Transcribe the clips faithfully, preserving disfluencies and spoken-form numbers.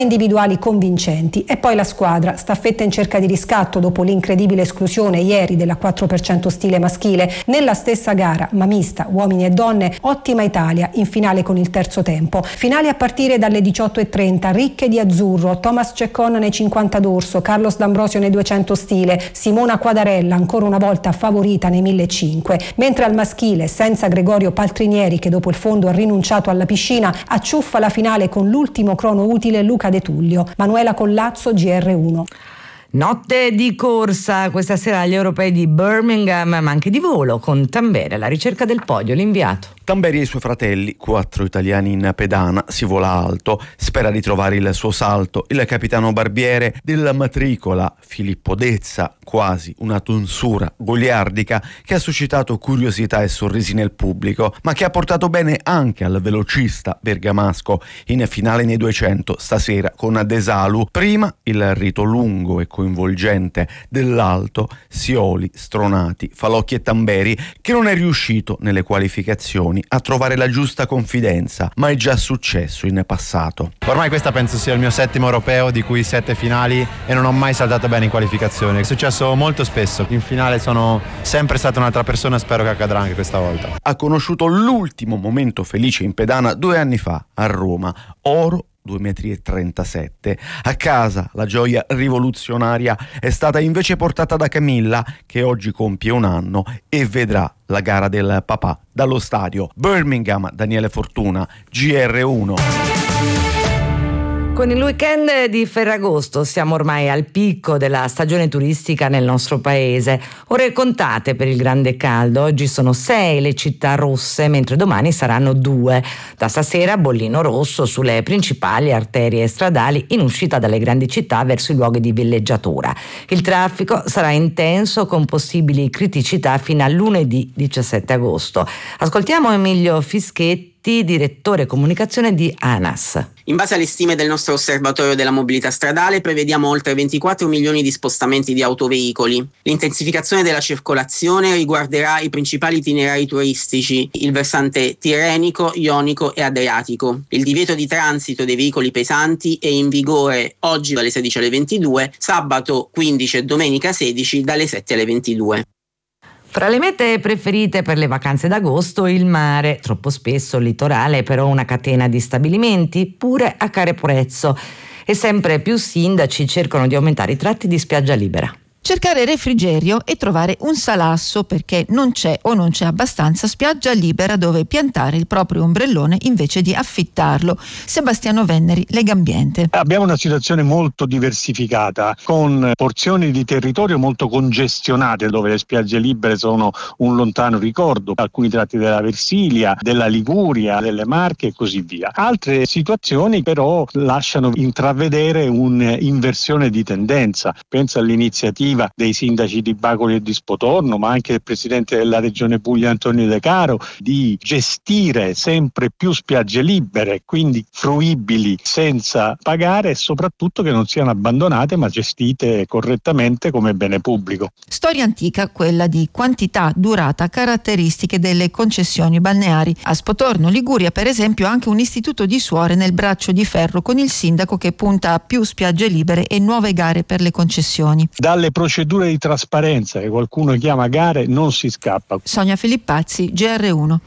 individuali convincenti. E poi la squadra, staffetta in cerca di riscatto dopo l'incredibile esclusione ieri della quattro per cento stile maschile. Nella stessa gara, ma mista, uomini e donne, ottima Italia in finale con il terzo tempo. Finali a partire dalle diciotto e trenta, ricche di azzurro, Thomas Ceccon nei cinquanta d'orso, Carlos D'Ambrosio nei duecento stile, Simona Quadarella ancora una volta favorita nei millecinquecento, mentre al maschile, senza Gregorio Paltrinieri che dopo il fondo ha rinunciato alla piscina, acciuffa la finale con l'ultimo crono utile Luca De Tullio. Manuela Collazzo, G R uno. Notte di corsa questa sera agli europei di Birmingham, ma anche di volo con Tamberi alla ricerca del podio, l'inviato. Tamberi e i suoi fratelli, quattro italiani in pedana, si vola alto, spera di trovare il suo salto. Il capitano barbiere della matricola, Filippo Dezza, quasi una tonsura goliardica che ha suscitato curiosità e sorrisi nel pubblico, ma che ha portato bene anche al velocista bergamasco in finale nei duecento stasera con Desalu. Prima il rito lungo e coinvolgente dell'alto, Sioli, Stronati, Falocchi e Tamberi, che non è riuscito nelle qualificazioni a trovare la giusta confidenza, ma è già successo in passato. Ormai questa penso sia il mio settimo europeo, di cui sette finali, e non ho mai saltato bene in qualificazione. È successo molto spesso. In finale sono sempre stata un'altra persona, spero che accadrà anche questa volta. Ha conosciuto l'ultimo momento felice in pedana due anni fa a Roma, oro due metri e trentasette. A casa la gioia rivoluzionaria è stata invece portata da Camilla, che oggi compie un anno e vedrà la gara del papà dallo stadio Birmingham. Daniele Fortuna, G R uno. Con il weekend di Ferragosto siamo ormai al picco della stagione turistica nel nostro paese. Ore contate per il grande caldo. Oggi sono sei le città rosse, mentre domani saranno due. Da stasera bollino rosso sulle principali arterie stradali in uscita dalle grandi città verso i luoghi di villeggiatura. Il traffico sarà intenso con possibili criticità fino a lunedì diciassette agosto. Ascoltiamo Emilio Fischetti, direttore comunicazione di ANAS. In base alle stime del nostro osservatorio della mobilità stradale prevediamo oltre ventiquattro milioni di spostamenti di autoveicoli. L'intensificazione della circolazione riguarderà i principali itinerari turistici, il versante tirrenico, ionico e adriatico. Il divieto di transito dei veicoli pesanti è in vigore oggi dalle sedici alle ventidue, sabato quindici e domenica sedici dalle sette alle ventidue. Fra le mete preferite per le vacanze d'agosto il mare, troppo spesso il litorale è però una catena di stabilimenti pure a caro prezzo e sempre più sindaci cercano di aumentare i tratti di spiaggia libera. Cercare refrigerio e trovare un salasso perché non c'è o non c'è abbastanza spiaggia libera dove piantare il proprio ombrellone invece di affittarlo. Sebastiano Venneri, Legambiente. Abbiamo una situazione molto diversificata con porzioni di territorio molto congestionate dove le spiagge libere sono un lontano ricordo, alcuni tratti della Versilia, della Liguria, delle Marche e così via. Altre situazioni però lasciano intravedere un'inversione di tendenza. Penso all'iniziativa dei sindaci di Bacoli e di Spotorno, ma anche del presidente della regione Puglia Antonio De Caro, di gestire sempre più spiagge libere, quindi fruibili senza pagare e soprattutto che non siano abbandonate ma gestite correttamente come bene pubblico. Storia antica quella di quantità, durata, caratteristiche delle concessioni balneari. A Spotorno, Liguria, per esempio, anche un istituto di suore nel braccio di ferro con il sindaco che punta a più spiagge libere e nuove gare per le concessioni. Dalle procedure di trasparenza che qualcuno chiama gare non si scappa. Sonia Filippazzi, G R uno.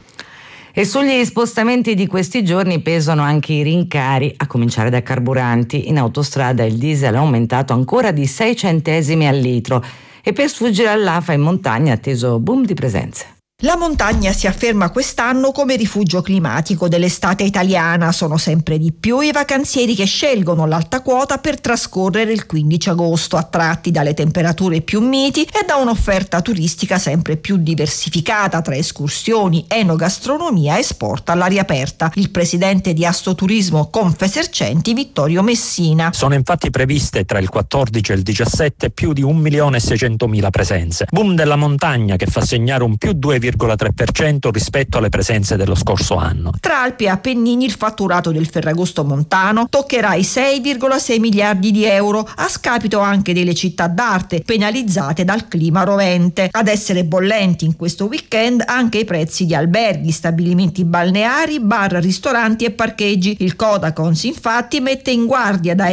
E sugli spostamenti di questi giorni pesano anche i rincari, a cominciare dai carburanti. In autostrada il diesel è aumentato ancora di sei centesimi al litro e per sfuggire all'A F A in montagna è atteso boom di presenze. La montagna si afferma quest'anno come rifugio climatico dell'estate italiana. Sono sempre di più i vacanzieri che scelgono l'alta quota per trascorrere il quindici agosto, attratti dalle temperature più miti e da un'offerta turistica sempre più diversificata tra escursioni, enogastronomia e sport all'aria aperta. Il presidente di Astoturismo Confesercenti, Vittorio Messina. Sono infatti previste tra il quattordici e il diciassette più di un milione e seicentomila presenze. Boom della montagna che fa segnare un più due virgola tre per cento rispetto alle presenze dello scorso anno. Tra Alpi e Appennini il fatturato del Ferragosto montano toccherà i sei virgola sei miliardi di euro, a scapito anche delle città d'arte penalizzate dal clima rovente. Ad essere bollenti in questo weekend anche i prezzi di alberghi, stabilimenti balneari, bar, ristoranti e parcheggi. Il Codacons infatti mette in guardia da